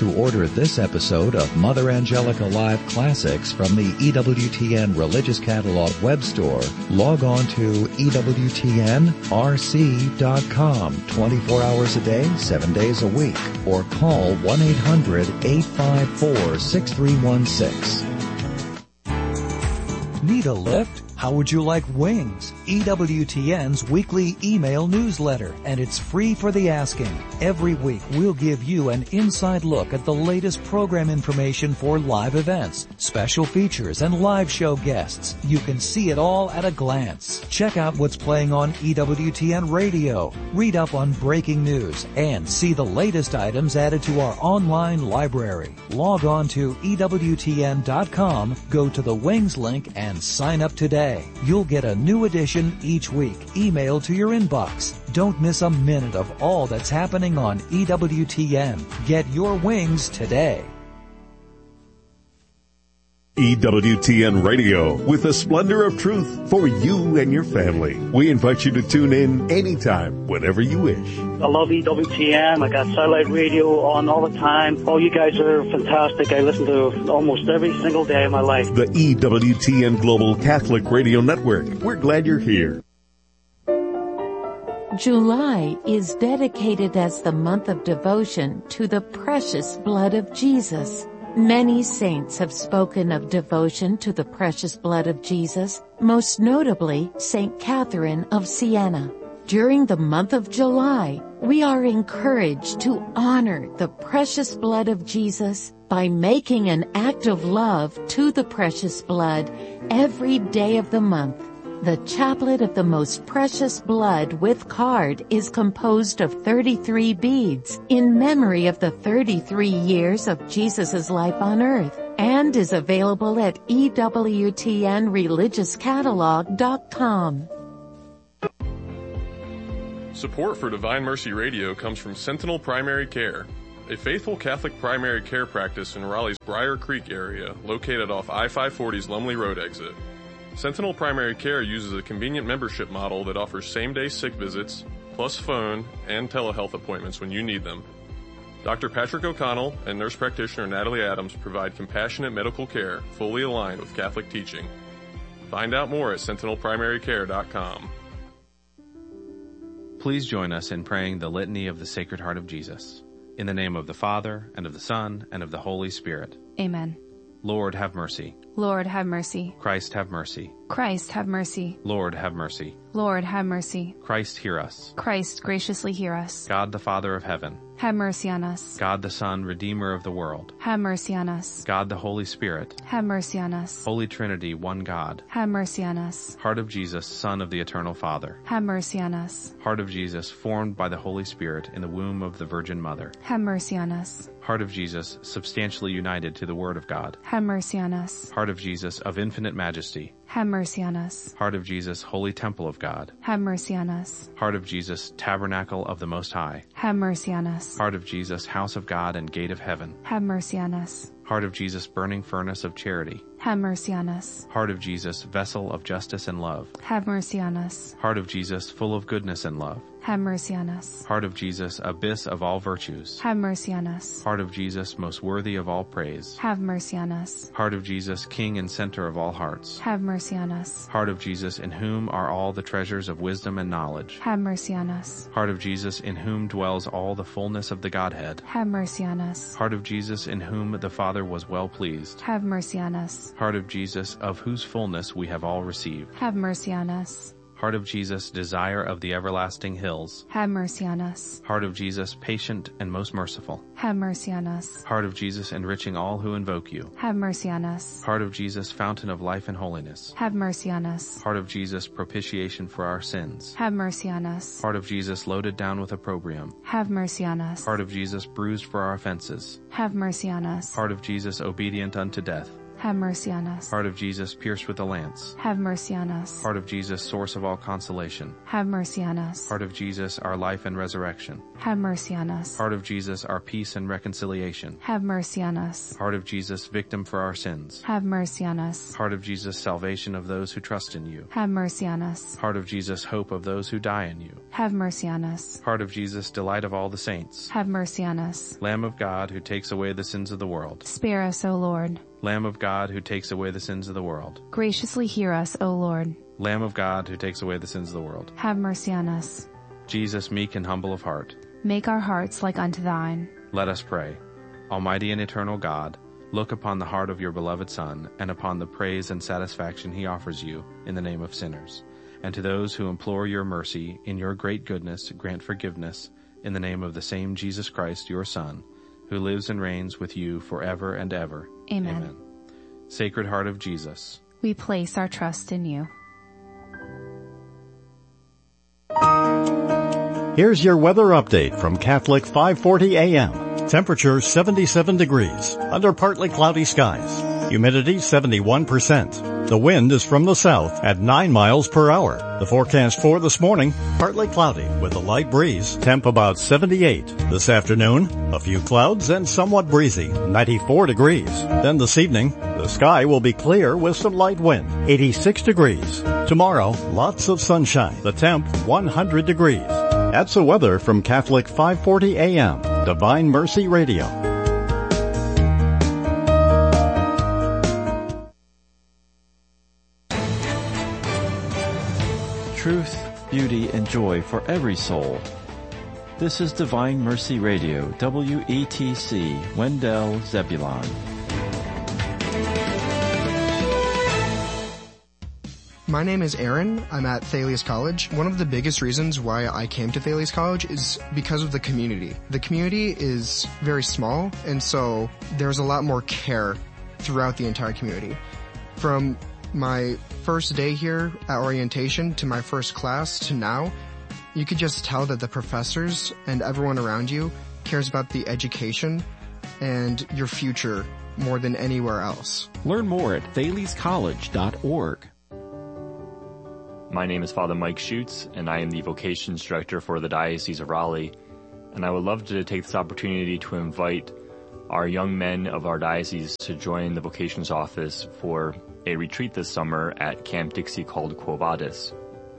To order this episode of Mother Angelica Live Classics from the EWTN Religious Catalog web store, log on to EWTNRC.com 24 hours a day, 7 days a week, or call 1-800-854-6316. Need a lift? How would you like wings? EWTN's weekly email newsletter, and it's free for the asking. Every week we'll give you an inside look at the latest program information for live events, special features, and live show guests. You can see it all at a glance. Check out what's playing on EWTN Radio, read up on breaking news, and see the latest items added to our online library. Log on to EWTN.com, go to the Wings link, and sign up today. You'll get a new edition each week emailed to your inbox. Don't miss a minute of all that's happening on EWTN. Get your wings today. EWTN Radio, with the splendor of truth for you and your family. We invite you to tune in anytime, whenever you wish. I love EWTN. I got satellite radio on all the time. Oh, you guys are fantastic. I listen to almost every single day of my life. The EWTN Global Catholic Radio Network. We're glad you're here. July is dedicated as the month of devotion to the precious blood of Jesus. Many saints have spoken of devotion to the precious blood of Jesus, most notably Saint Catherine of Siena. During the month of July, we are encouraged to honor the precious blood of Jesus by making an act of love to the precious blood every day of the month. The Chaplet of the Most Precious Blood with card is composed of 33 beads in memory of the 33 years of Jesus' life on earth, and is available at EWTNReligiousCatalog.com. Support for Divine Mercy Radio comes from Sentinel Primary Care, a faithful Catholic primary care practice in Raleigh's Briar Creek area, located off I-540's Lumley Road exit. Sentinel Primary Care uses a convenient membership model that offers same-day sick visits, plus phone and telehealth appointments when you need them. Dr. Patrick O'Connell and nurse practitioner Natalie Adams provide compassionate medical care fully aligned with Catholic teaching. Find out more at sentinelprimarycare.com. Please join us in praying the Litany of the Sacred Heart of Jesus. In the name of the Father, and of the Son, and of the Holy Spirit. Amen. Lord, have mercy. Lord, have mercy. Christ, have mercy. Christ, have mercy. Lord, have mercy. Lord, have mercy. Christ, hear us. Christ, graciously hear us. God the Father of heaven. Have mercy on us. God the Son, Redeemer of the world. Have mercy on us. God the Holy Spirit. Have mercy on us. Holy Trinity, one God. Have mercy on us. Heart of Jesus, Son of the Eternal Father. Have mercy on us. Heart of Jesus, formed by the Holy Spirit in the womb of the Virgin Mother. Have mercy on us. Heart of Jesus, substantially united to the Word of God. Have mercy on us. Heart of Jesus, of infinite majesty. Have mercy on us. Heart of Jesus, holy temple of God. Have mercy on us. Heart of Jesus, tabernacle of the Most High. Have mercy on us. Heart of Jesus, house of God and gate of heaven. Have mercy on us. Heart of Jesus, burning furnace of charity. Have mercy on us. Heart of Jesus, vessel of justice and love. Have mercy on us. Heart of Jesus, full of goodness and love. Have mercy on us. Heart of Jesus, abyss of all virtues. Have mercy on us. Heart of Jesus, most worthy of all praise. Have mercy on us. Heart of Jesus, King and center of all hearts. Have mercy on us. Heart of Jesus, in whom are all the treasures of wisdom and knowledge. Have mercy on us. Heart of Jesus, in whom dwells all the fullness of the Godhead. Have mercy on us. Heart of Jesus, in whom the Father was well pleased. Have mercy on us. Heart of Jesus, of whose fullness we have all received. Have mercy on us. Heart of Jesus, desire of the everlasting hills. Have mercy on us. Heart of Jesus, patient and most merciful. Have mercy on us. Heart of Jesus, enriching all who invoke you. Have mercy on us. Heart of Jesus, fountain of life and holiness. Have mercy on us. Heart of Jesus, propitiation for our sins. Have mercy on us. Heart of Jesus, loaded down with opprobrium. Have mercy on us. Heart of Jesus, bruised for our offenses. Have mercy on us. Heart of Jesus, obedient unto death. Have mercy on us. Heart of Jesus, pierced with a lance. Have mercy on us. Heart of Jesus, source of all consolation. Have mercy on us. Heart of Jesus, our life and resurrection. Have mercy on us. Heart of Jesus, our peace and reconciliation. Have mercy on us. Heart of Jesus, victim for our sins. Have mercy on us. Heart of Jesus, salvation of those who trust in you. Have mercy on us. Heart of Jesus, hope of those who die in you. Have mercy on us. Heart of Jesus, delight of all the saints. Have mercy on us. Lamb of God, who takes away the sins of the world. Spare us, O Lord. Lamb of God, who takes away the sins of the world. Graciously hear us, O Lord. Lamb of God, who takes away the sins of the world. Have mercy on us. Jesus, meek and humble of heart. Make our hearts like unto thine. Let us pray. Almighty and eternal God, look upon the heart of your beloved Son, and upon the praise and satisfaction he offers you in the name of sinners. And to those who implore your mercy, in your great goodness, grant forgiveness, in the name of the same Jesus Christ, your Son, who lives and reigns with you forever and ever. Amen. Amen. Sacred Heart of Jesus, we place our trust in you. Here's your weather update from Catholic 540 AM. Temperature 77 degrees, under partly cloudy skies. Humidity 71%. The wind is from the south at 9 miles per hour. The forecast for this morning, partly cloudy with a light breeze, temp about 78. This afternoon, a few clouds and somewhat breezy, 94 degrees. Then this evening, the sky will be clear with some light wind, 86 degrees. Tomorrow, lots of sunshine, the temp 100 degrees. That's the weather from Catholic 540 AM, Divine Mercy Radio. Truth, beauty, and joy for every soul. This is Divine Mercy Radio, WETC, Wendell, Zebulon. My name is Aaron. I'm at Thales College. One of the biggest reasons why I came to Thales College is because of the community. The community is very small, and so there's a lot more care throughout the entire community. From my first day here at orientation to my first class to now, you could just tell that the professors and everyone around you cares about the education and your future more than anywhere else. Learn more at thalescollege.org. My name is Father Mike Schutz, and I am the Vocations Director for the Diocese of Raleigh. And I would love to take this opportunity to invite our young men of our diocese to join the Vocations Office for a retreat this summer at Camp Dixie called Quo Vadis.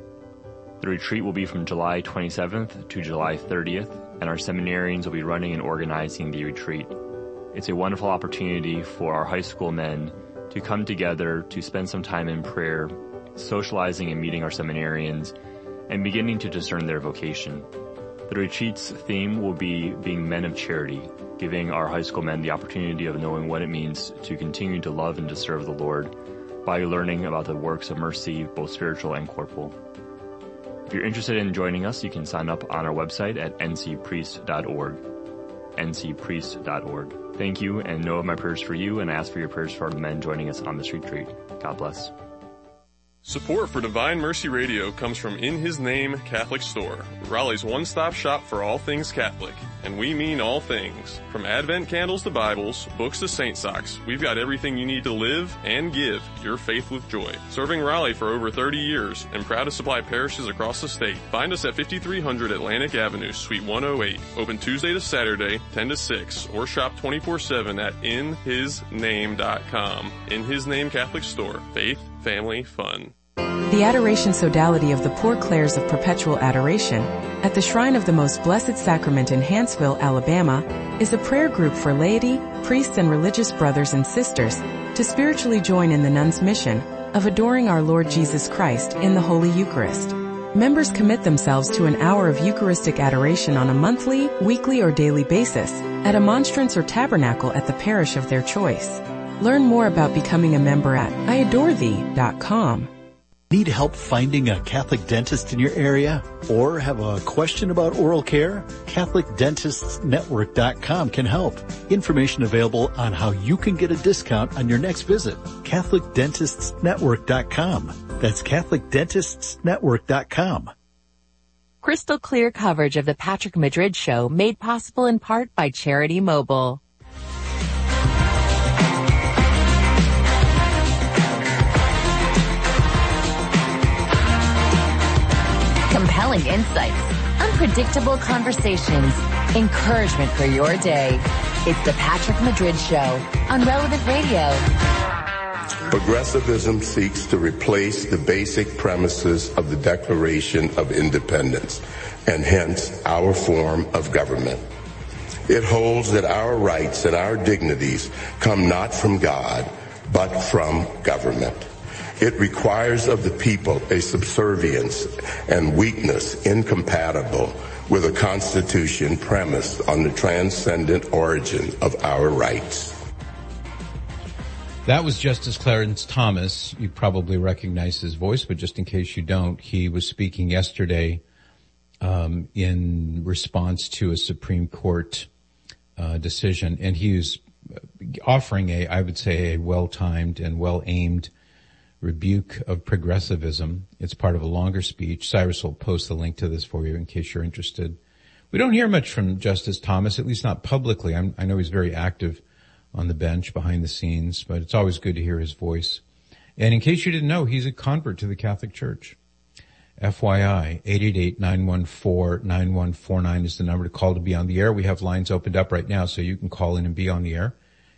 The retreat will be from July 27th to July 30th, and our seminarians will be running and organizing the retreat. It's a wonderful opportunity for our high school men to come together to spend some time in prayer, socializing and meeting our seminarians, and beginning to discern their vocation. The retreat's theme will be being men of charity, giving our high school men the opportunity of knowing what it means to continue to love and to serve the Lord by learning about the works of mercy, both spiritual and corporal. If you're interested in joining us, you can sign up on our website at ncpriest.org. ncpriest.org. Thank you, and know of my prayers for you, and ask for your prayers for the men joining us on this retreat. God bless. Support for Divine Mercy Radio comes from In His Name Catholic Store, Raleigh's one-stop shop for all things Catholic. And we mean all things. From Advent candles to Bibles, books to Saint socks, we've got everything you need to live and give your faith with joy. Serving Raleigh for over 30 years and proud to supply parishes across the state. Find us at 5300 Atlantic Avenue, Suite 108. Open Tuesday to Saturday, 10 to 6, or shop 24/7 at inhisname.com. In His Name Catholic Store. Faith, family, fun. The Adoration Sodality of the Poor Clares of Perpetual Adoration at the Shrine of the Most Blessed Sacrament in Hanceville, Alabama, is a prayer group for laity, priests, and religious brothers and sisters to spiritually join in the nuns' mission of adoring our Lord Jesus Christ in the Holy Eucharist. Members commit themselves to an hour of Eucharistic adoration on a monthly, weekly, or daily basis at a monstrance or tabernacle at the parish of their choice. Learn more about becoming a member at iadorethee.com. Need help finding a Catholic dentist in your area? Or have a question about oral care? CatholicDentistsNetwork.com can help. Information available on how you can get a discount on your next visit. CatholicDentistsNetwork.com. That's CatholicDentistsNetwork.com. Crystal clear coverage of the Patrick Madrid Show made possible in part by Charity Mobile. compelling insights, unpredictable conversations, encouragement for your day. It's the Patrick Madrid Show on Relevant Radio. Progressivism seeks to replace the basic premises of the Declaration of Independence, and hence our form of government. It holds that our rights and our dignities come not from God, but from government. It requires of the people a subservience and weakness incompatible with a constitution premised on the transcendent origin of our rights. That was Justice Clarence Thomas. You probably recognize his voice, but just in case you don't, he was speaking yesterday in response to a Supreme Court decision, and he was offering I would say, a well-timed and well-aimed rebuke of progressivism. It's part of a longer speech. Cyrus will post the link to this for you in case you're interested. We don't hear much from Justice Thomas, at least not publicly. I know he's very active on the bench behind the scenes, but it's always good to hear his voice. And in case you didn't know, he's a convert to the Catholic Church. FYI, 888-914-9149 is the number to call to be on the air. We have lines opened up right now, so you can call in and be on the air.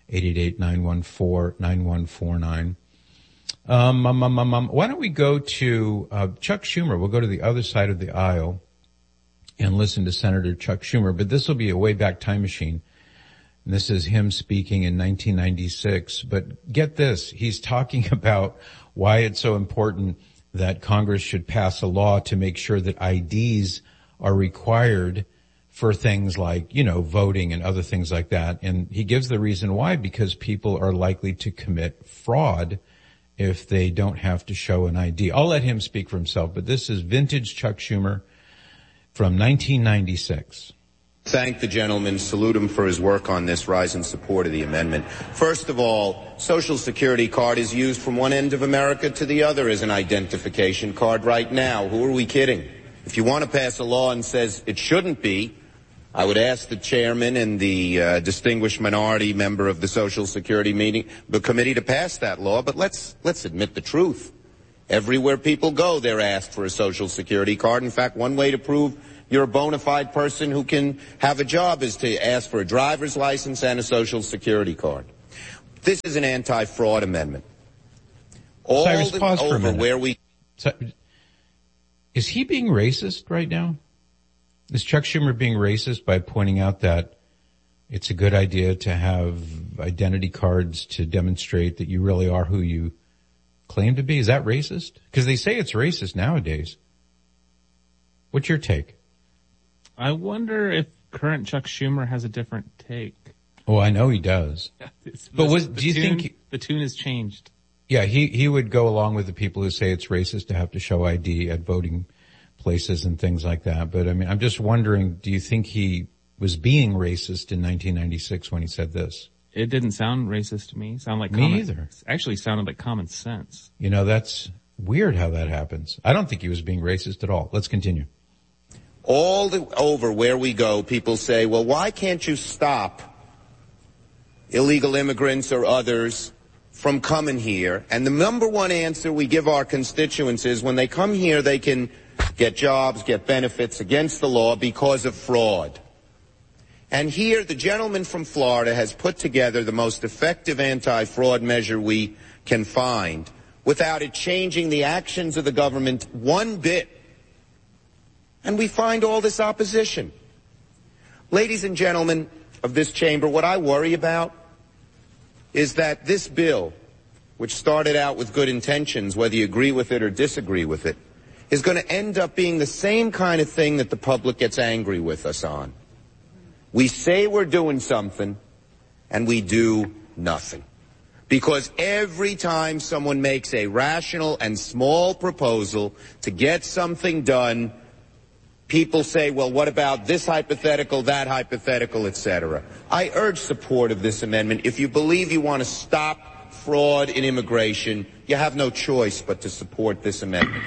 888-914-9149. Why don't we go to Chuck Schumer? We'll go to the other side of the aisle and listen to Senator Chuck Schumer, but this will be a way back time machine. And this is him speaking in 1996. But get this, he's talking about why it's so important that Congress should pass a law to make sure that IDs are required for things like, voting and other things like that. And he gives the reason why, because people are likely to commit fraud if they don't have to show an ID. I'll let him speak for himself, but this is vintage Chuck Schumer from 1996. Thank the gentleman, salute him for his work on this, rise in support of the amendment. First of all, Social Security card is used from one end of America to the other as an identification card right now. Who are we kidding? If you want to pass a law and says it shouldn't be, I would ask the chairman and the distinguished minority member of the Social Security committee to pass that law, but let's admit the truth. Everywhere people go, they're asked for a Social Security card. In fact, one way to prove you're a bona fide person who can have a job is to ask for a driver's license and a Social Security card. This is an anti-fraud amendment. Cyrus, pause for a minute. Is he being racist right now? Is Chuck Schumer being racist by pointing out that it's a good idea to have identity cards to demonstrate that you really are who you claim to be? Is that racist? Because they say it's racist nowadays. What's your take? I wonder if current Chuck Schumer has a different take. Oh, I know he does. But do you think the tune has changed? Yeah, he would go along with the people who say it's racist to have to show ID at voting places and things like that. But I mean, I'm just wondering, do you think he was being racist in 1996 when he said this? It didn't sound racist to me. It sounded like either. Actually sounded like common sense. That's weird how that happens. I don't think he was being racist at all. Let's continue. Over where we go, people say, well, why can't you stop illegal immigrants or others from coming here? And the number one answer we give our constituents is when they come here, they can get jobs, get benefits against the law because of fraud. And here, the gentleman from Florida has put together the most effective anti-fraud measure we can find without it changing the actions of the government one bit. And we find all this opposition. Ladies and gentlemen of this chamber, what I worry about is that this bill, which started out with good intentions, whether you agree with it or disagree with it, is going to end up being the same kind of thing that the public gets angry with us on. We say we're doing something, and we do nothing. Because every time someone makes a rational and small proposal to get something done, people say, well, what about this hypothetical, that hypothetical, etc. I urge support of this amendment. If you believe you want to stop fraud in immigration, you have no choice but to support this amendment.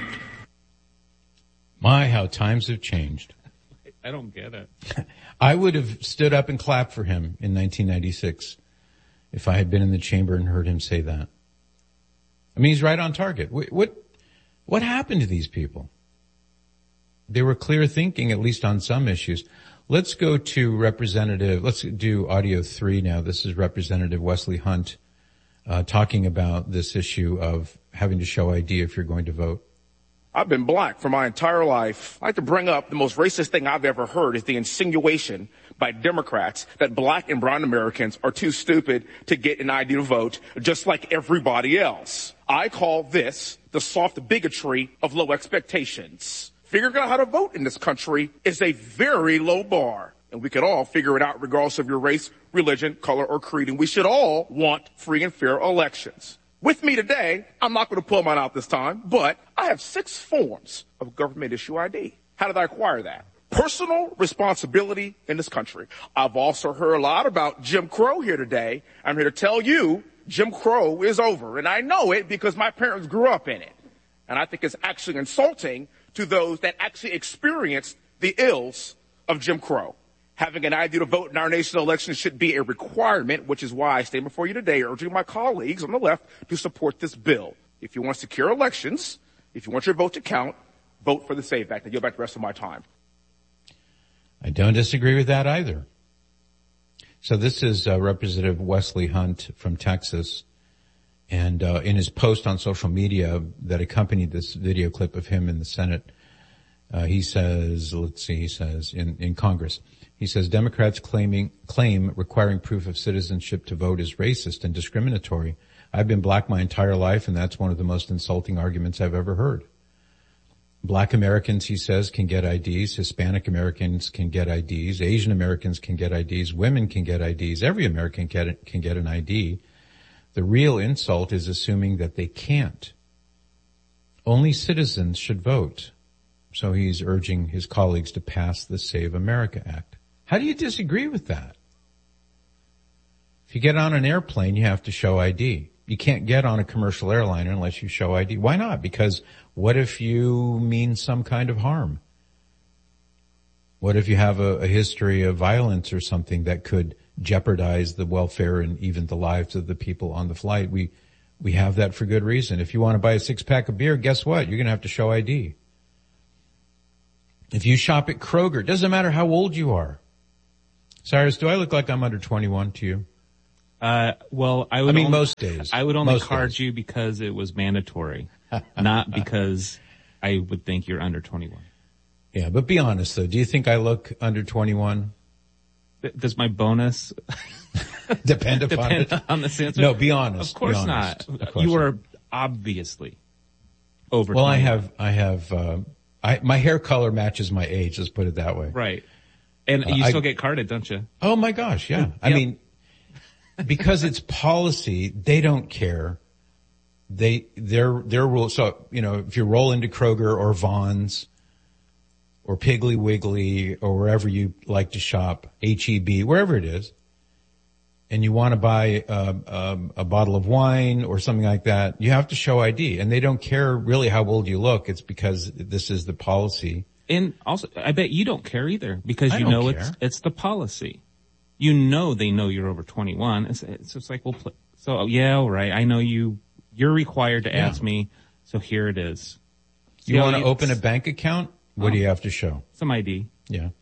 My, how times have changed. I don't get it. I would have stood up and clapped for him in 1996 if I had been in the chamber and heard him say that. I mean, he's right on target. What happened to these people? They were clear thinking, at least on some issues. Let's go to let's do audio 3 now. This is Representative Wesley Hunt, talking about this issue of having to show ID if you're going to vote. I've been black for my entire life. I like to bring up the most racist thing I've ever heard is the insinuation by Democrats that black and brown Americans are too stupid to get an ID to vote, just like everybody else. I call this the soft bigotry of low expectations. Figuring out how to vote in this country is a very low bar, and we could all figure it out regardless of your race, religion, color, or creed, and we should all want free and fair elections. With me today, I'm not going to pull mine out this time, but I have 6 forms of government issue ID. How did I acquire that? Personal responsibility in this country. I've also heard a lot about Jim Crow here today. I'm here to tell you Jim Crow is over, and I know it because my parents grew up in it. And I think it's actually insulting to those that actually experienced the ills of Jim Crow. Having an ID to vote in our nation's elections should be a requirement, which is why I stand before you today urging my colleagues on the left to support this bill. If you want secure elections, if you want your vote to count, vote for the SAVE Act. I yield back the rest of my time. I don't disagree with that either. So this is Representative Wesley Hunt from Texas. And in his post on social media that accompanied this video clip of him in the Senate, he says, in Congress, he says, Democrats claim requiring proof of citizenship to vote is racist and discriminatory. I've been black my entire life, and that's one of the most insulting arguments I've ever heard. Black Americans, he says, can get IDs. Hispanic Americans can get IDs. Asian Americans can get IDs. Women can get IDs. Every American can get an ID. The real insult is assuming that they can't. Only citizens should vote. So he's urging his colleagues to pass the Save America Act. How do you disagree with that? If you get on an airplane, you have to show ID. You can't get on a commercial airliner unless you show ID. Why not? Because what if you mean some kind of harm? What if you have a history of violence or something that could jeopardize the welfare and even the lives of the people on the flight? We have that for good reason. If you want to buy a 6-pack of beer, guess what? You're going to have to show ID. If you shop at Kroger, doesn't matter how old you are. Cyrus, do I look like I'm under 21 to you? Well, most days. I would only card you because it was mandatory, not because I would think you're under 21. Yeah, but be honest though. Do you think I look under 21? Does my bonus depend it? On this answer? No, be honest. Of course not. You are obviously over 21. Well, I have, my hair color matches my age. Let's put it that way. Right. And you still get carded, don't you? Oh my gosh, yeah. Yep. I mean, because it's policy, they don't care. Their rules. So, if you roll into Kroger or Vons or Piggly Wiggly or wherever you like to shop, H-E-B, wherever it is, and you want to buy a bottle of wine or something like that, you have to show ID. And they don't care really how old you look. It's because this is the policy. And also, I bet you don't care either because you know it's the policy. You know they know you're over 21. It's just like, yeah, all right. I know you're required to ask me, so here it is. You want to open a bank account? What do you have to show? Some ID. Yeah.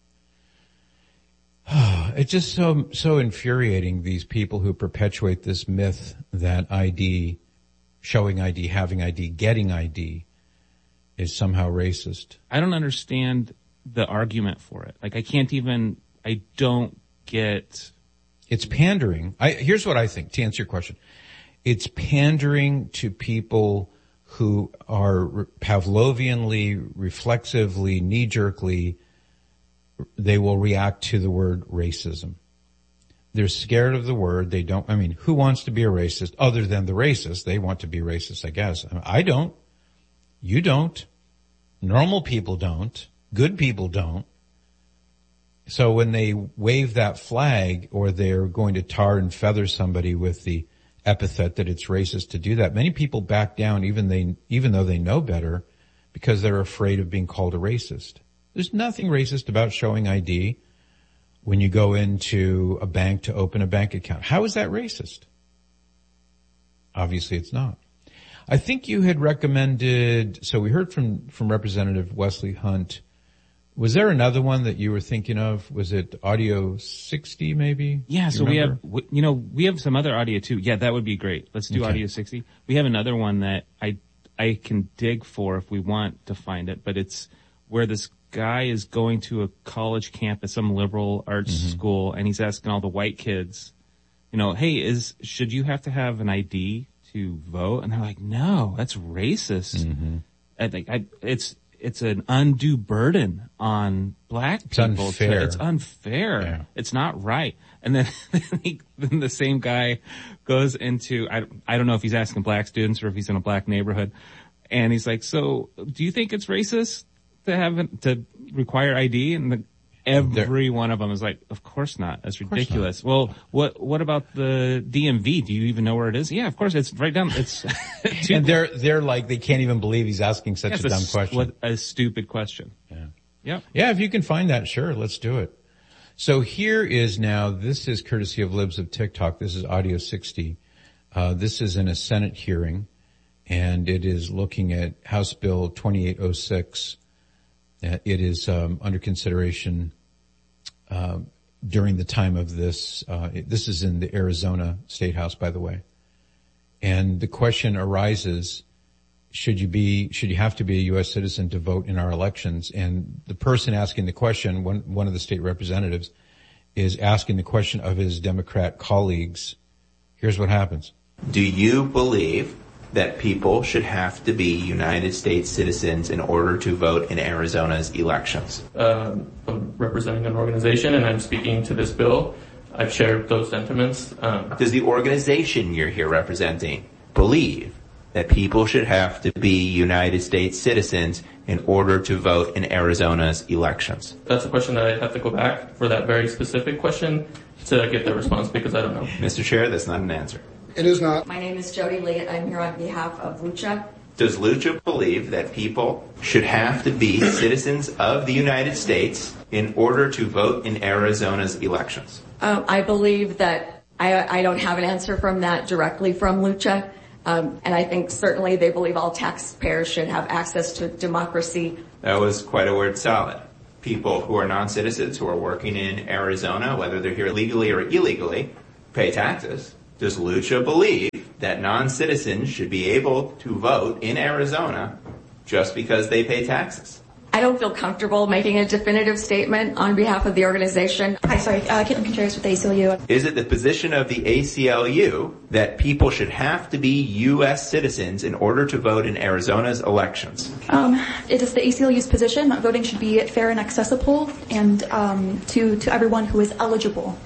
It's just so infuriating, these people who perpetuate this myth that ID, showing ID, having ID, getting ID is somehow racist. I don't understand the argument for it. Like, I don't get. It's pandering. Here's what I think, to answer your question. It's pandering to people who are Pavlovianly, reflexively, knee-jerkly, they will react to the word racism. They're scared of the word. Who wants to be a racist other than the racist? They want to be racist, I guess. I don't. You don't. Normal people don't. Good people don't. So when they wave that flag or they're going to tar and feather somebody with the epithet that it's racist to do that, many people back down even though they know better because they're afraid of being called a racist. There's nothing racist about showing ID when you go into a bank to open a bank account. How is that racist? Obviously it's not. I think you had recommended, so we heard from Representative Wesley Hunt. Was there another one that you were thinking of? Was it Audio 60 maybe? Yeah, so we have some other audio too. Yeah, that would be great. Let's do Audio 60. We have another one that I can dig for if we want to find it, but it's where this guy is going to a college campus, some liberal arts school, and he's asking all the white kids, hey, should you have to have an ID to vote? And they're like, no, that's racist. I think it's an undue burden on black people. It's unfair. Yeah. It's not right. And then, then the same guy goes into, I don't know if he's asking black students or if he's in a black neighborhood. And he's like, so do you think it's racist to require ID? And every one of them is like, of course not. That's ridiculous. Well, what about the DMV? Do you even know where it is? Yeah, of course. It's right down. It's and they're like, they can't even believe he's asking such a dumb question. What a stupid question. Yeah. Yeah, if you can find that, sure, let's do it. So here is now, this is courtesy of Libs of TikTok. This is Audio 60. This is in a Senate hearing, and it is looking at House Bill 2806. It is under consideration during the time of this. This is in the Arizona State House, by the way. And the question arises, should you have to be a U.S. citizen to vote in our elections? And the person asking the question, one of the state representatives, is asking the question of his Democrat colleagues. Here's what happens. Do you believe that people should have to be United States citizens in order to vote in Arizona's elections? I'm representing an organization and I'm speaking to this bill. I've shared those sentiments. Does the organization you're here representing believe that people should have to be United States citizens in order to vote in Arizona's elections? That's a question that I have to go back for that very specific question to get the response because I don't know. Mr. Chair, that's not an answer. It is not. My name is Jody Lee. I'm here on behalf of Lucha. Does Lucha believe that people should have to be citizens of the United States in order to vote in Arizona's elections? I believe that I don't have an answer from that directly from Lucha. And I think certainly they believe all taxpayers should have access to democracy. That was quite a word salad. People who are non-citizens who are working in Arizona, whether they're here legally or illegally, pay taxes. Does Lucha believe that non-citizens should be able to vote in Arizona just because they pay taxes? I don't feel comfortable making a definitive statement on behalf of the organization. Hi, sorry, Caitlin Contreras with the ACLU. Is it the position of the ACLU that people should have to be U.S. citizens in order to vote in Arizona's elections? It is the ACLU's position that voting should be fair and accessible and to everyone who is eligible.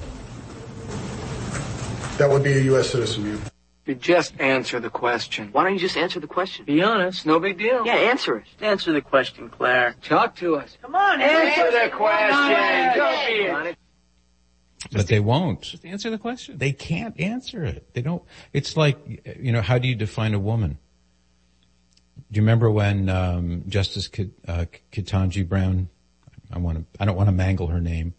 That would be a U.S. citizen. You just answer the question. Why don't you just answer the question? Be honest, no big deal. Yeah, answer it. Answer the question, Claire. Talk to us. Come on, answer the question. Don't be it. But they won't. Just answer the question. They can't answer it. They don't. It's like, how do you define a woman? Do you remember when Justice Ketanji Brown, I don't want to mangle her name,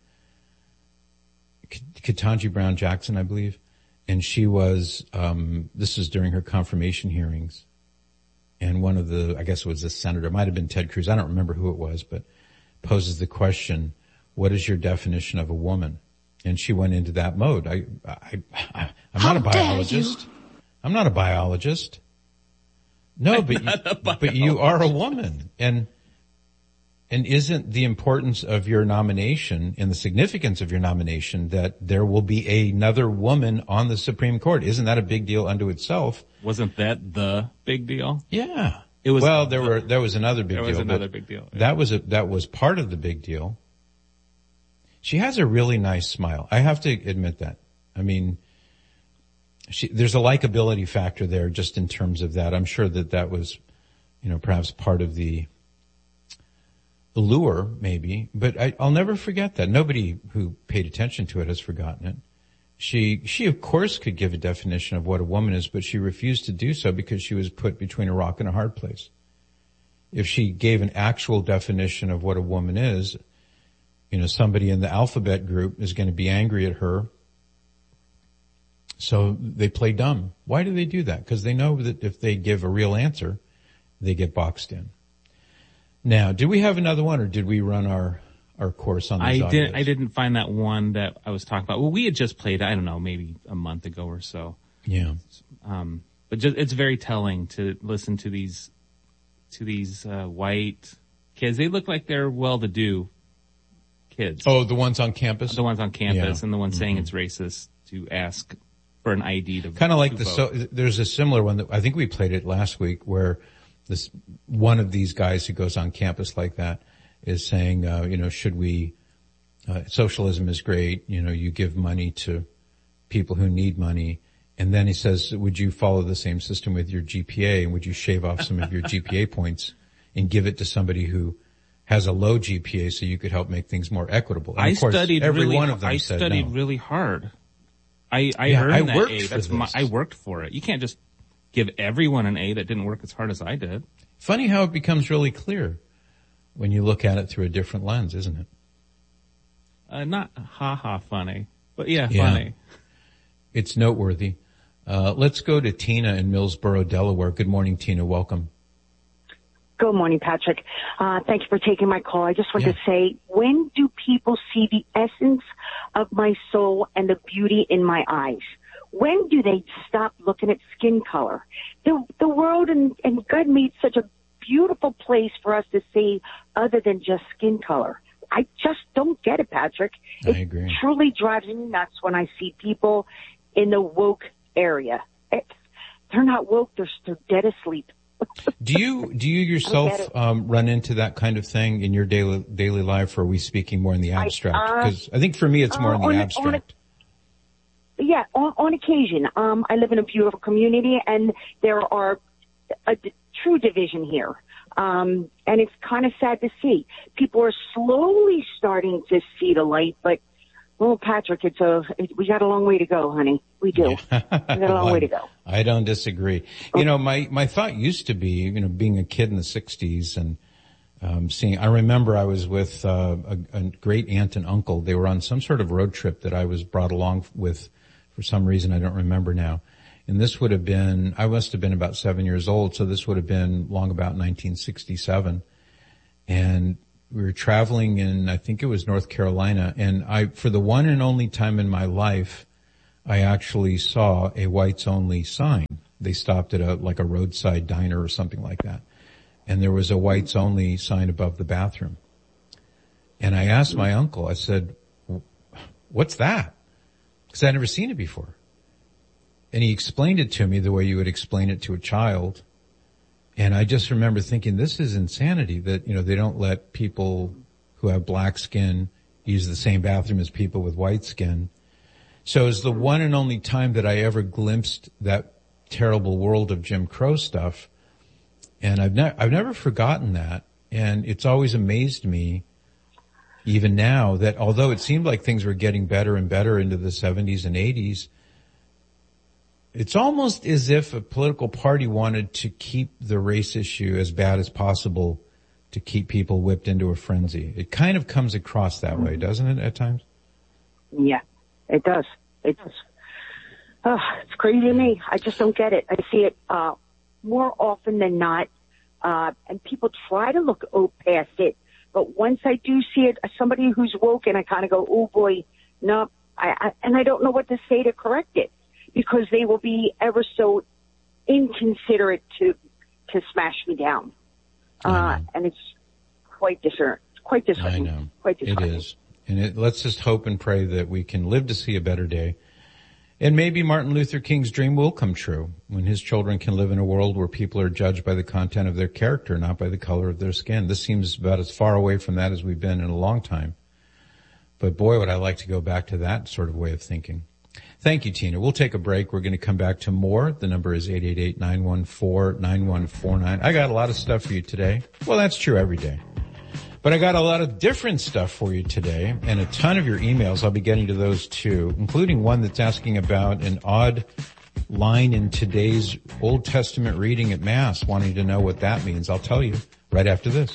Ketanji Brown Jackson, I believe, and she was, this was during her confirmation hearings, and one of the, I guess it was a senator, it might have been Ted Cruz, I don't remember who it was, but poses the question, what is your definition of a woman? And she went into that mode. I'm not a biologist. I'm not a biologist. No, but you are a woman. And isn't the importance of your nomination and the significance of your nomination that there will be another woman on the Supreme Court? Isn't that a big deal unto itself? Wasn't that the big deal? Yeah. It was. Well, there was another big deal. There was another big deal. Yeah. That was part of the big deal. She has a really nice smile. I have to admit that. I mean, there's a likability factor there just in terms of that. I'm sure that was, perhaps part of the lure, maybe, but I'll never forget that. Nobody who paid attention to it has forgotten it. She of course could give a definition of what a woman is, but she refused to do so because she was put between a rock and a hard place. If she gave an actual definition of what a woman is, somebody in the alphabet group is going to be angry at her. So they play dumb. Why do they do that? Because they know that if they give a real answer, they get boxed in. Now, did we have another one, or did we run our course on these audios? I didn't find that one that I was talking about. Well, we had just played, I don't know, maybe a month ago or so. Yeah. But it's very telling to listen to these white kids. They look like they're well-to-do kids. Oh, the ones on campus? The ones on campus, Yeah. and the ones saying it's racist to ask for an ID to kind of like vote. there's a similar one that I think we played it last week, where one of these guys who goes on campus like that is saying, should we, socialism is great, you give money to people who need money. And then he says, would you follow the same system with your GPA, and would you shave off some of your GPA points and give it to somebody who has a low GPA so you could help make things more equitable? And I of course, studied every really, one of them I said studied no. really hard. I earned that worked A. for this. I worked for it. You can't just give everyone an A that didn't work as hard as I did. Funny how it becomes really clear when you look at it through a different lens, isn't it? Not funny, but yeah, funny. It's noteworthy. Let's go to Tina in Millsboro, Delaware. Good morning, Tina. Welcome. Good morning, Patrick. Thank you for taking my call. I just want to say, when do people see the essence of my soul and the beauty in my eyes? When do they stop looking at skin color? The world and God made such a beautiful place for us to see other than just skin color. I just don't get it, Patrick. I agree. It truly drives me nuts when I see people in the woke area. They're not woke, they're dead asleep. Do you yourself run into that kind of thing in your daily life, or are we speaking more in the abstract? Because I think for me it's more in the abstract. On occasion. I live in a beautiful community, and there are a true division here. And it's kind of sad to see. People are slowly starting to see the light, but well, Patrick, we got a long way to go, honey. We do. We got a long way to go. I don't disagree. My thought used to be, being a kid in the 60s and, I remember I was with, a great aunt and uncle. They were on some sort of road trip that I was brought along with for some reason I don't remember now. And this would have been, I must have been about 7 years old. So this would have been long about 1967. And we were traveling in, I think it was North Carolina, and for the one and only time in my life, I actually saw a whites only sign. They stopped at a roadside diner or something like that. And there was a whites only sign above the bathroom. And I asked my uncle, I said, what's that? Because I'd never seen it before. And he explained it to me the way you would explain it to a child. And I just remember thinking, this is insanity that, they don't let people who have black skin use the same bathroom as people with white skin. So it's the one and only time that I ever glimpsed that terrible world of Jim Crow stuff. And I've never forgotten that. And it's always amazed me, even now, that although it seemed like things were getting better and better into the 70s and 80s, it's almost as if a political party wanted to keep the race issue as bad as possible to keep people whipped into a frenzy. It kind of comes across that way, doesn't it, at times? Yeah, it does. It does. Oh, it's crazy to me. I just don't get it. I see it more often than not, and people try to look past it. But once I do see it, somebody who's woke, and I kind of go, oh boy, no, and I don't know what to say to correct it, because they will be ever so inconsiderate to smash me down. And it's quite disheartening. I know. Quite disheartening. It is. And let's just hope and pray that we can live to see a better day. And maybe Martin Luther King's dream will come true when his children can live in a world where people are judged by the content of their character, not by the color of their skin. This seems about as far away from that as we've been in a long time. But boy, would I like to go back to that sort of way of thinking. Thank you, Tina. We'll take a break. We're going to come back to more. The number is 888-914-9149. I got a lot of stuff for you today. Well, that's true every day. But I got a lot of different stuff for you today, and a ton of your emails. I'll be getting to those too, including one that's asking about an odd line in today's Old Testament reading at Mass, wanting to know what that means. I'll tell you right after this.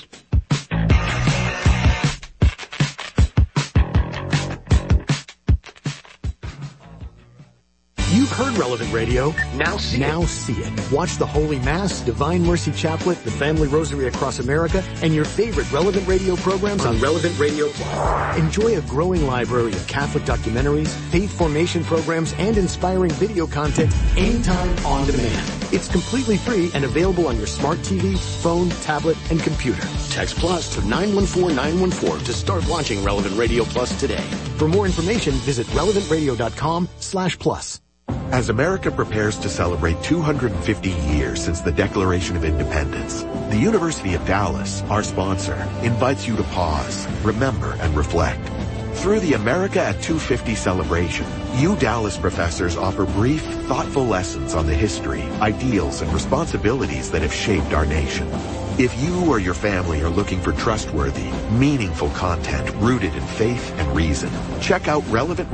You've heard Relevant Radio. Now see it. Watch the Holy Mass, Divine Mercy Chaplet, the Family Rosary Across America, and your favorite Relevant Radio programs on Relevant Radio Plus. Enjoy a growing library of Catholic documentaries, faith formation programs, and inspiring video content anytime on demand. It's completely free and available on your smart TV, phone, tablet, and computer. Text Plus to 914-914 to start watching Relevant Radio Plus today. For more information, visit relevantradio.com/plus. As America prepares to celebrate 250 years since the Declaration of Independence, the University of Dallas, our sponsor, invites you to pause, remember, and reflect. Through the America at 250 celebration, Dallas professors offer brief, thoughtful lessons on the history, ideals, and responsibilities that have shaped our nation. If you or your family are looking for trustworthy, meaningful content rooted in faith and reason, check out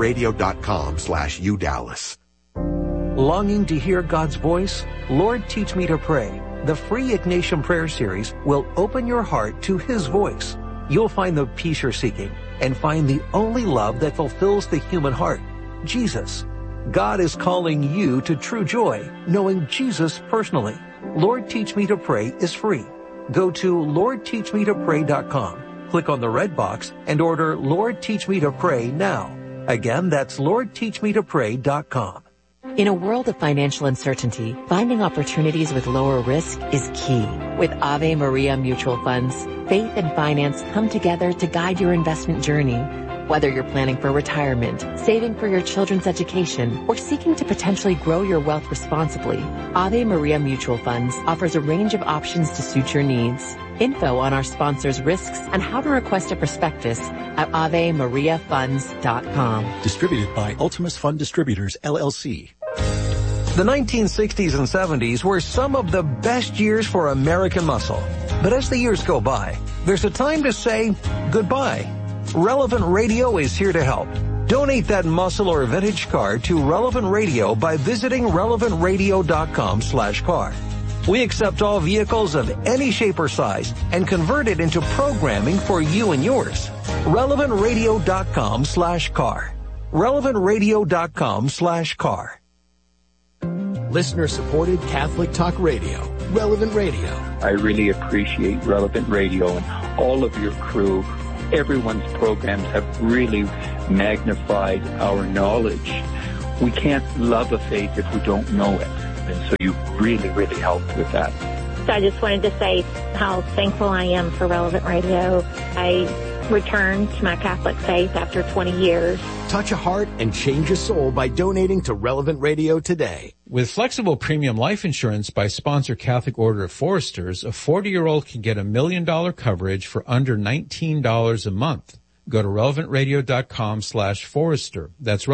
relevantradio.com/UDallas. Longing to hear God's voice? Lord, Teach Me to Pray. The free Ignatian Prayer Series will open your heart to His voice. You'll find the peace you're seeking and find the only love that fulfills the human heart, Jesus. God is calling you to true joy, knowing Jesus personally. Lord, Teach Me to Pray is free. Go to LordTeachMeToPray.com, click on the red box, and order Lord, Teach Me to Pray now. Again, that's LordTeachMeToPray.com. In a world of financial uncertainty, finding opportunities with lower risk is key. With Ave Maria Mutual Funds, faith and finance come together to guide your investment journey. Whether you're planning for retirement, saving for your children's education, or seeking to potentially grow your wealth responsibly, Ave Maria Mutual Funds offers a range of options to suit your needs. Info on our sponsors' risks and how to request a prospectus at AveMariaFunds.com. Distributed by Ultimus Fund Distributors, LLC. The 1960s and 70s were some of the best years for American muscle. But as the years go by, there's a time to say goodbye. Relevant Radio is here to help. Donate that muscle or vintage car to Relevant Radio by visiting relevantradio.com/car. We accept all vehicles of any shape or size and convert it into programming for you and yours. relevantradio.com/car. relevantradio.com/car. Listener-supported Catholic Talk Radio. Relevant Radio. I really appreciate Relevant Radio and all of your crew. Everyone's programs have really magnified our knowledge. We can't love a faith if we don't know it. And so you really, really helped with that. So I just wanted to say how thankful I am for Relevant Radio. I returned to my Catholic faith after 20 years. Touch a heart and change a soul by donating to Relevant Radio today. With flexible premium life insurance by sponsor Catholic Order of Foresters, a 40-year-old can get $1 million coverage for under $19 a month. Go to relevantradio.com/Forester. That's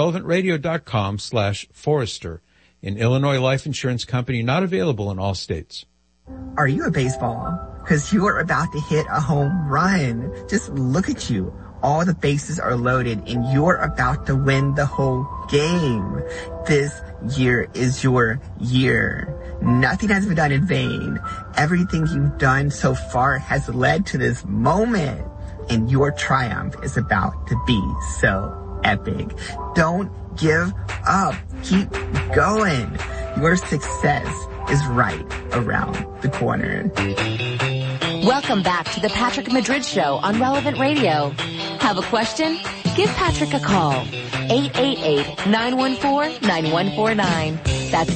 relevantradio.com/Forester. An Illinois life insurance company not available in all states. Are you a baseball? Because you are about to hit a home run. Just look at you. All the bases are loaded and you're about to win the whole game. This year is your year. Nothing has been done in vain. Everything you've done so far has led to this moment. And your triumph is about to be so epic. Don't give up. Keep going. Your success is right around the corner. Welcome back to the Patrick Madrid Show on Relevant Radio. Have a question? Give Patrick a call. 888-914-9149. That's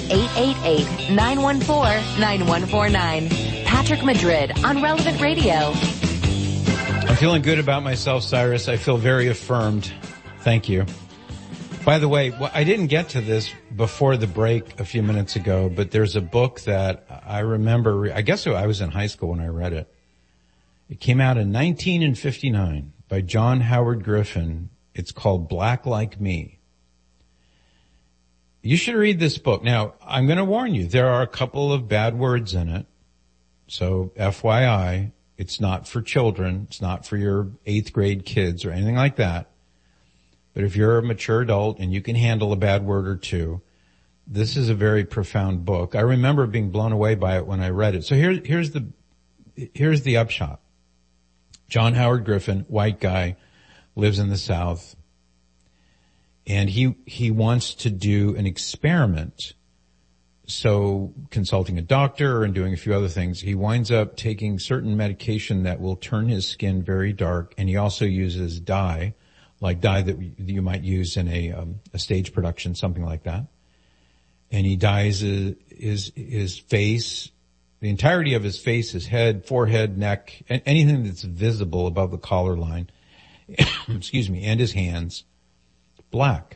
888-914-9149. Patrick Madrid on Relevant Radio. I'm feeling good about myself, Cyrus. I feel very affirmed. Thank you. By the way, I didn't get to this before the break a few minutes ago, but there's a book that I remember, I guess I was in high school when I read it. It came out in 1959 by John Howard Griffin. It's called Black Like Me. You should read this book. Now, I'm going to warn you, there are a couple of bad words in it. So, FYI, it's not for children. It's not for your 8th grade kids or anything like that. But if you're a mature adult and you can handle a bad word or two, this is a very profound book. I remember being blown away by it when I read it. So here's the upshot. John Howard Griffin, white guy, lives in the South. And he wants to do an experiment. So consulting a doctor and doing a few other things, he winds up taking certain medication that will turn his skin very dark. And he also uses dye, like dye that you might use in a stage production, something like that. And he dyes his face, the entirety of his face, his head, forehead, neck, and anything that's visible above the collar line, excuse me, and his hands, black.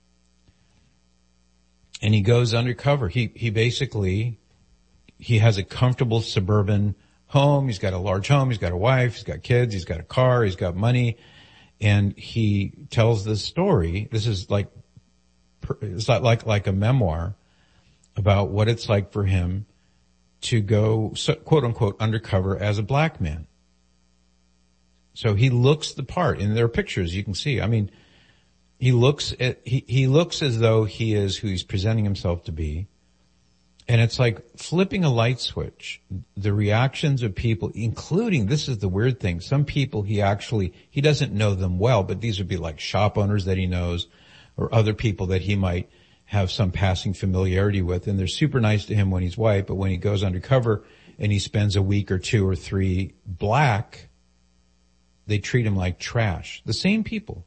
And he goes undercover. He basically has a comfortable suburban home. He's got a large home. He's got a wife. He's got kids. He's got a car. He's got money. And he tells this story. This is it's like a memoir about what it's like for him to go, quote unquote, undercover as a black man. So he looks the part, and there are pictures you can see. I mean, he looks as though he is who he's presenting himself to be. And it's like flipping a light switch. The reactions of people, including, this is the weird thing, some people he doesn't know them well, but these would be like shop owners that he knows or other people that he might have some passing familiarity with. And they're super nice to him when he's white, but when he goes undercover and he spends a week or 2 or 3 black, they treat him like trash. The same people.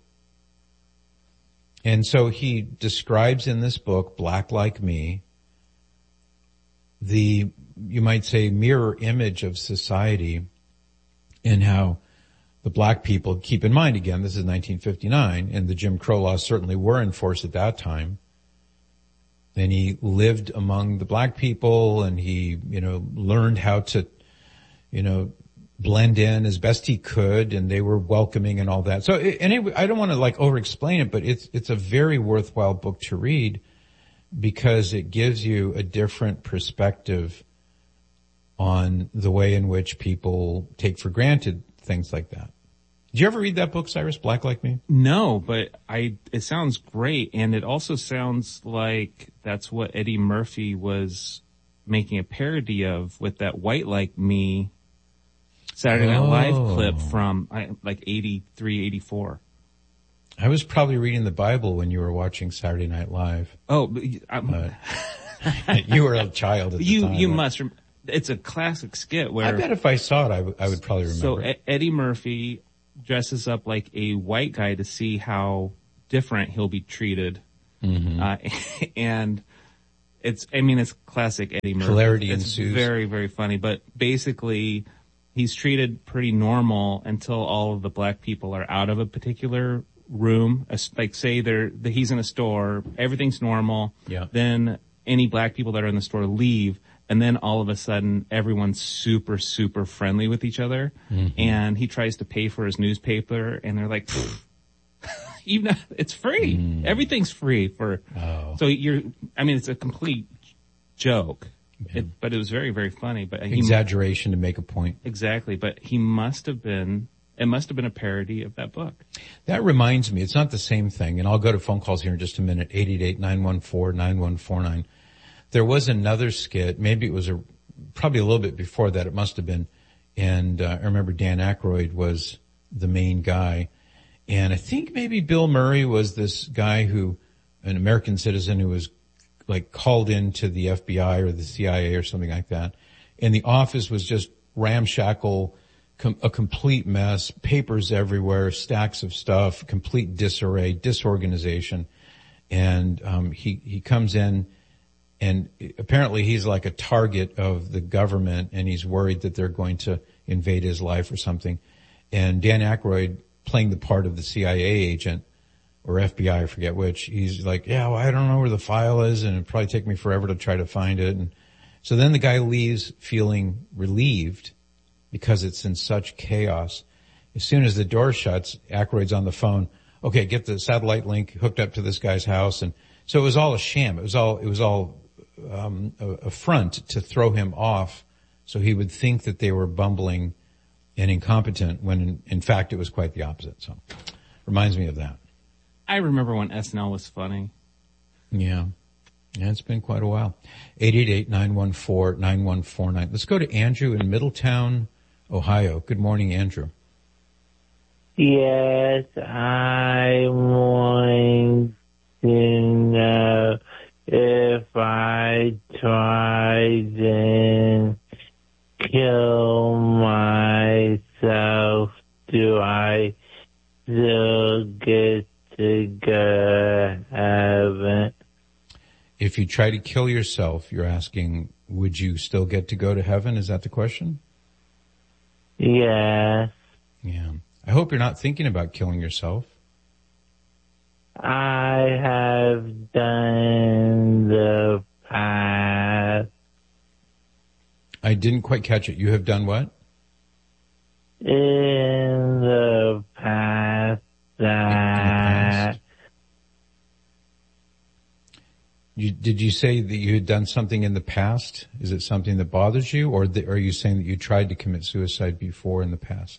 And so he describes in this book, Black Like Me, the, you might say, mirror image of society and how the black people, keep in mind again, this is 1959, and the Jim Crow laws certainly were in force at that time. And he lived among the black people, and he, learned how to, blend in as best he could, and they were welcoming and all that. So anyway, I don't want to over-explain it, but it's a very worthwhile book to read because it gives you a different perspective on the way in which people take for granted things like that. Did you ever read that book, Cyrus, Black Like Me? No, but it sounds great, and it also sounds like that's what Eddie Murphy was making a parody of with that White Like Me Saturday Night Live clip from 83, 84. I was probably reading the Bible when you were watching Saturday Night Live. Oh, you were a child at the time. You must. It's a classic skit where I bet if I saw it, I would probably remember. So Eddie Murphy dresses up like a white guy to see how different he'll be treated, and it's classic Eddie Murphy. Hilarity ensues. It's very, very funny, but basically he's treated pretty normal until all of the black people are out of a particular room. Like say he's in a store, everything's normal. Yeah. Then any black people that are in the store leave, and then all of a sudden everyone's super, super friendly with each other. Mm-hmm. And he tries to pay for his newspaper, and they're like, it's free. Mm. Everything's free so it's a complete joke. But it was very, very funny. But exaggeration to make a point. Exactly. But it must have been a parody of that book. That reminds me, it's not the same thing, and I'll go to phone calls here in just a minute, 888-914-9149. There was another skit, maybe it was probably a little bit before that, it must have been, and I remember Dan Aykroyd was the main guy, and I think maybe Bill Murray was this guy an American citizen who was called into the FBI or the CIA or something like that, and the office was just ramshackle, a complete mess, papers everywhere, stacks of stuff, complete disarray, disorganization. And he comes in, and apparently he's like a target of the government, and he's worried that they're going to invade his life or something. And Dan Aykroyd, playing the part of the CIA agent or FBI, I forget which, he's like, yeah, well, I don't know where the file is, and it'd probably take me forever to try to find it. And so then the guy leaves feeling relieved because it's in such chaos. As soon as the door shuts, Aykroyd's on the phone. Okay, get the satellite link hooked up to this guy's house. And so it was all a sham. It was all a front to throw him off, so he would think that they were bumbling and incompetent when in fact it was quite the opposite. So reminds me of that. I remember when SNL was funny. Yeah. Yeah, it's been quite a while. 888-914-9149. Let's go to Andrew in Middletown, Ohio. Good morning, Andrew. Yes, I want know if I tried and kill myself, do I still get to go to heaven? If you try to kill yourself, you're asking, would you still get to go to heaven? Is that the question? Yes. Yeah. I hope you're not thinking about killing yourself. I have done the past. I didn't quite catch it. You have done what? In the past. Did you say that you had done something in the past? Is it something that bothers you, or are you saying that you tried to commit suicide before in the past?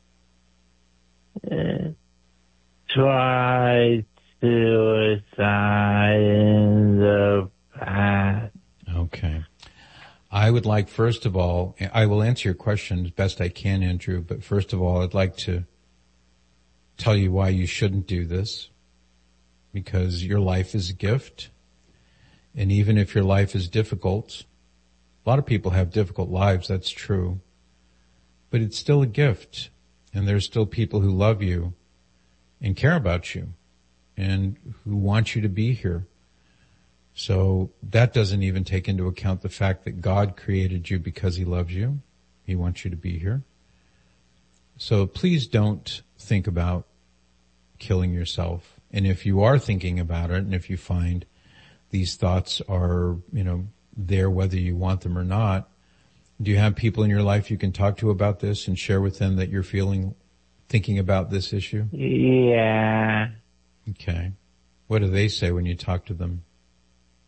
Tried suicide in the past. Okay. I would like, first of all, I will answer your question as best I can, Andrew, but first of all, I'd like to tell you why you shouldn't do this, because your life is a gift. And even if your life is difficult, a lot of people have difficult lives, that's true, but it's still a gift. And there's still people who love you and care about you and who want you to be here. So that doesn't even take into account the fact that God created you because he loves you. He wants you to be here. So please don't think about killing yourself. And if you are thinking about it, and if you find these thoughts are, there whether you want them or not, do you have people in your life you can talk to about this and share with them that you're thinking about this issue? Yeah. Okay. What do they say when you talk to them?